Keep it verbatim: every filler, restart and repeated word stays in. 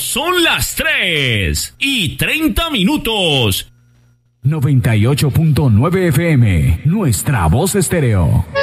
son las tres y treinta minutos. noventa y ocho punto nueve F M, nuestra voz estéreo.